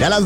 Y a las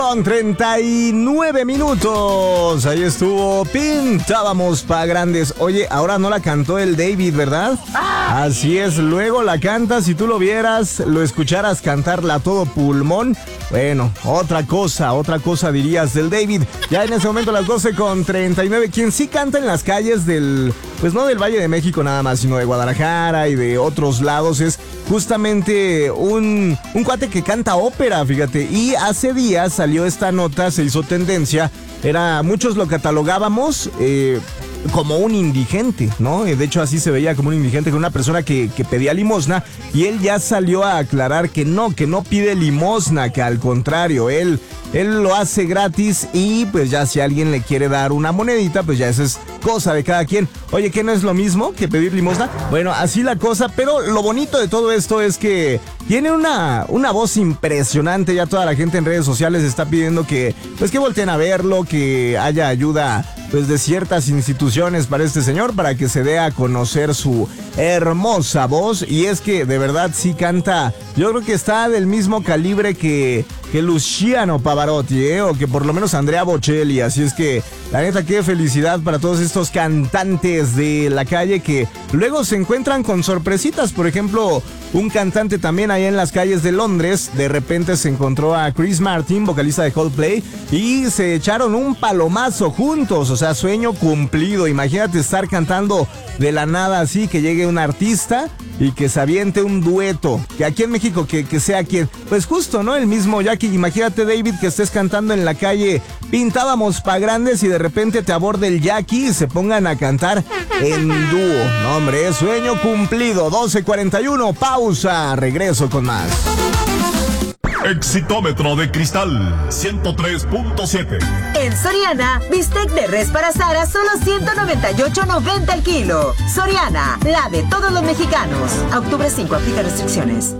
12:39. Ahí estuvo Pintábamos pa' Grandes. Oye, ahora no la cantó el David, ¿verdad? Así es, luego la canta. Si tú lo vieras, lo escucharas cantarla a todo pulmón. Bueno, otra cosa dirías del David. Ya en ese momento a las 12:39. Quien sí canta en las calles del, pues no del Valle de México nada más, sino de Guadalajara y de otros lados, es justamente un cuate que canta ópera, fíjate. Y hace días salió esta nota, se hizo tendencia. Muchos lo catalogábamos como un indigente, ¿no? De hecho, así se veía, como un indigente, con una persona que pedía limosna, y él ya salió a aclarar que no pide limosna, que al contrario, él lo hace gratis, y pues ya si alguien le quiere dar una monedita, pues ya esa es cosa de cada quien. Oye, ¿qué no es lo mismo que pedir limosna? Bueno, así la cosa, pero lo bonito de todo esto es que tiene una voz impresionante. Ya toda la gente en redes sociales está pidiendo que volteen a verlo, que haya ayuda pues de ciertas instituciones para este señor, para que se dé a conocer su hermosa voz. Y es que de verdad sí canta, yo creo que está del mismo calibre que Luciano Pavarotti, o que por lo menos Andrea Bocelli. Así es que la neta, qué felicidad para todos estos cantantes de la calle que luego se encuentran con sorpresitas. Por ejemplo, un cantante también allá en las calles de Londres, de repente se encontró a Chris Martin, vocalista de Coldplay, y se echaron un palomazo juntos. O sea, sueño cumplido. Imagínate estar cantando de la nada así, que llegue un artista y que se aviente un dueto. Que aquí en México, que sea quien, pues justo, ¿no? El mismo Jackie. Imagínate, David, que estés cantando en la calle Pintábamos pa' Grandes y de repente te aborde el Jackie y se pongan a cantar en dúo. No, hombre, es sueño cumplido. 12:41, pausa, regreso con más. Exitómetro de cristal 103.7. En Soriana, bistec de res para asar a solo $198.90 el kilo. Soriana, la de todos los mexicanos. A octubre 5, aplica restricciones.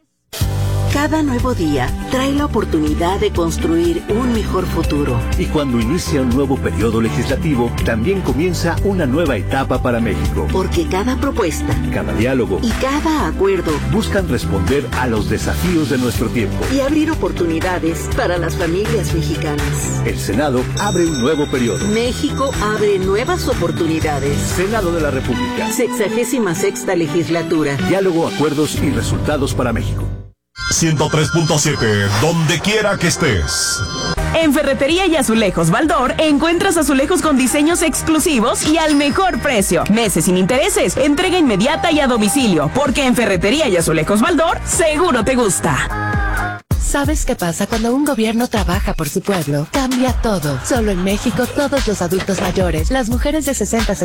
Cada nuevo día trae la oportunidad de construir un mejor futuro. Y cuando inicia un nuevo periodo legislativo, también comienza una nueva etapa para México. Porque cada propuesta, cada diálogo y cada acuerdo buscan responder a los desafíos de nuestro tiempo y abrir oportunidades para las familias mexicanas. El Senado abre un nuevo periodo. México abre nuevas oportunidades. Senado de la República. 66ª legislatura. Diálogo, acuerdos y resultados para México. 103.7, donde quiera que estés. En Ferretería y Azulejos Baldor encuentras azulejos con diseños exclusivos y al mejor precio. Meses sin intereses, entrega inmediata y a domicilio, porque en Ferretería y Azulejos Baldor seguro te gusta. ¿Sabes qué pasa cuando un gobierno trabaja por su pueblo? Cambia todo. Solo en México, todos los adultos mayores, las mujeres de 60 a